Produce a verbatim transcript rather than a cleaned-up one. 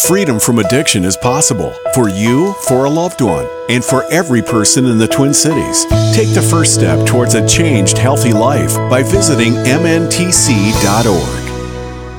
Freedom from addiction is possible for you, for a loved one, and for every person in the Twin Cities. Take the first step towards a changed, healthy life by visiting M N T C dot org.